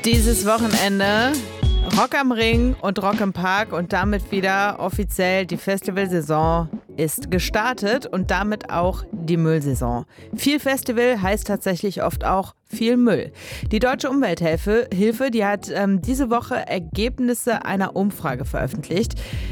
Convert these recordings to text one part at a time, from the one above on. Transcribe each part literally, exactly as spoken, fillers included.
Dieses Wochenende Rock am Ring und Rock im Park und damit wieder offiziell die Festivalsaison ist gestartet und damit auch die Müllsaison. Viel Festival heißt tatsächlich oft auch viel Müll. Die Deutsche Umwelthilfe, Hilfe, die hat ähm, diese Woche Ergebnisse einer Umfrage veröffentlicht.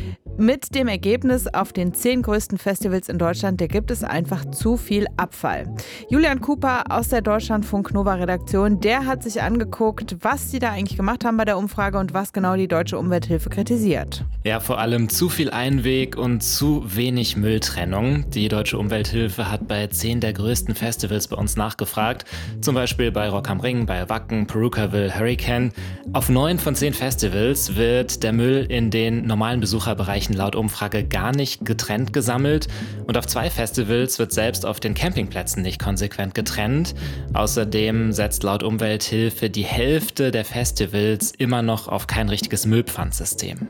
Mit dem Ergebnis, auf den zehn größten Festivals in Deutschland, da gibt es einfach zu viel Abfall. Julian Cooper aus der Deutschlandfunk Nova Redaktion, der hat sich angeguckt, was sie da eigentlich gemacht haben bei der Umfrage und was genau die Deutsche Umwelthilfe kritisiert. Ja, vor allem zu viel Einweg und zu wenig Mülltrennung. Die Deutsche Umwelthilfe hat bei zehn der größten Festivals bei uns nachgefragt. Zum Beispiel bei Rock am Ring, bei Wacken, Purukaville, Hurricane. Auf neun von zehn Festivals wird der Müll in den normalen Besucherbereichen laut Umfrage gar nicht getrennt gesammelt. Und auf zwei Festivals wird selbst auf den Campingplätzen nicht konsequent getrennt. Außerdem setzt laut Umwelthilfe die Hälfte der Festivals immer noch auf kein richtiges Müllpfandsystem.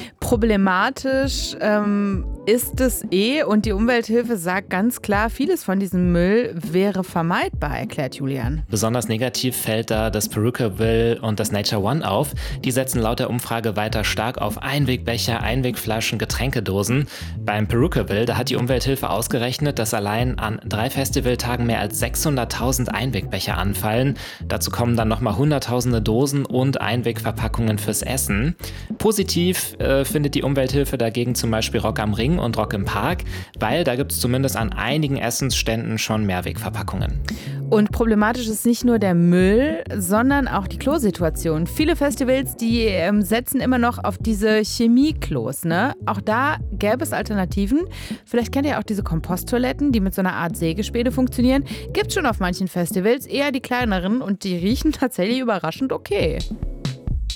Problematisch ähm, ist es eh und die Umwelthilfe sagt ganz klar, vieles von diesem Müll wäre vermeidbar, erklärt Julian. Besonders negativ fällt da das Purukaville und das Nature One auf. Die setzen laut der Umfrage weiter stark auf Einwegbecher, Einwegflaschen, Getränkedosen. Beim Purukaville, da hat die Umwelthilfe ausgerechnet, dass allein an drei Festivaltagen mehr als sechshunderttausend Einwegbecher anfallen. Dazu kommen dann nochmal hunderttausende Dosen und Einwegverpackungen fürs Essen. Positiv äh, findet die Umwelthilfe dagegen zum Beispiel Rock am Ring und Rock im Park, weil da gibt es zumindest an einigen Essensständen schon Mehrwegverpackungen. Und problematisch ist nicht nur der Müll, sondern auch die Klosituation. Viele Festivals, die ähm, setzen immer noch auf diese Chemieklos, ne? Auch da gäbe es Alternativen. Vielleicht kennt ihr auch diese Komposttoiletten, die mit so einer Art Sägespäne funktionieren. Gibt schon auf manchen Festivals, eher die kleineren und die riechen tatsächlich überraschend okay.